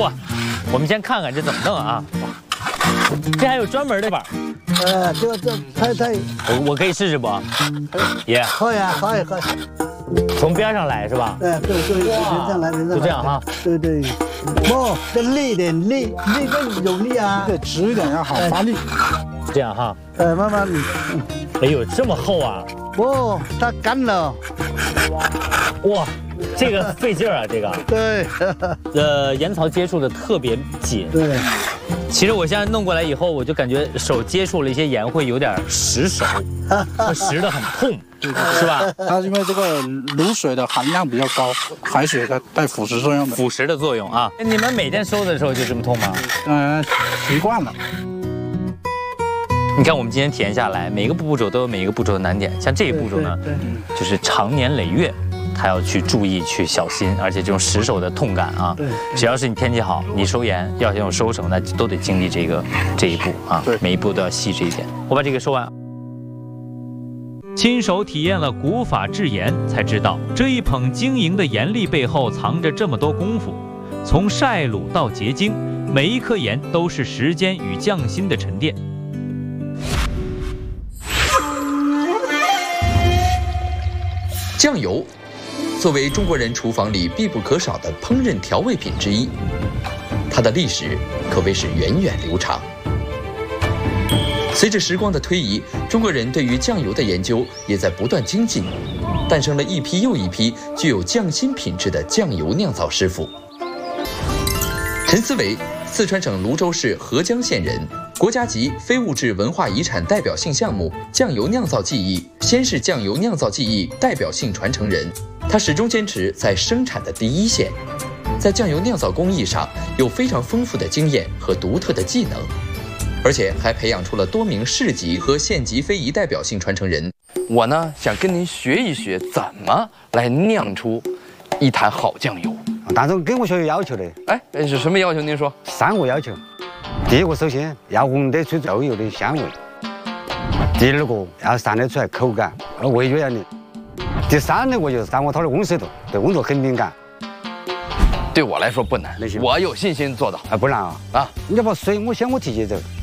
嚯，我们先看看这怎么弄啊？这还有专门的板。 这太， 我可以试试不？爷， 可以啊，可以。 从边上来是吧？ 对，人上来， 就这样哈。 对，不，更力一点，力更有力啊。 对，直一点要好发力。 这样哈。 慢慢。 哎呦，这么厚啊！ 哦，它干了。 哇，这个费劲儿啊，这个。 对。 岩槽接触的特别紧。 对。 其实我现在弄过来以后，我就感觉手接触了一些盐会有点蚀手，会蚀得很痛，是吧？ 它因为这个卤水的含量比较高，海水它带腐蚀作用的。 腐蚀的作用啊！你们每天收的时候就这么痛吗？ 习惯了。 你看我们今天体验下来，每一个步骤都有每一个步骤的难点。像这一步骤呢，就是长年累月，他要去注意、去小心，而且这种蚀手的痛感啊，只要是你天气好，你收盐要用收绳，那都得经历这一步啊，每一步都要细致一点。我把这个收完。 亲手体验了古法制盐，才知道这一捧晶莹的盐粒背后藏着这么多功夫。从晒卤到结晶，每一颗盐都是时间与匠心的沉淀。 酱油作为中国人厨房里必不可少的烹饪调味品之一，它的历史可谓是源远流长。随着时光的推移，中国人对于酱油的研究也在不断精进，诞生了一批又一批具有匠心品质的酱油酿造师傅。陈思维，四川省泸州市合江县人，国家级非物质文化遗产代表性项目酱油酿造技艺先是酱油酿造技艺代表性传承人。他始终坚持在生产的第一线，在酱油酿造工艺上有非常丰富的经验和独特的技能，而且还培养出了多名市级和县级非遗代表性传承人。 我呢想跟您学一学怎么来酿出一坛好酱油。 但是跟我学有要求的。 哎，是什么要求？您说。 3个要求。第一个，首先要闻得出肉油的香味；第二个，要散得出来口感，味觉要灵；第3呢，我就是掌握它的温湿度，对温度很敏感。 对我来说不难，我有信心做到。 不难啊！你要把水，我先提起走。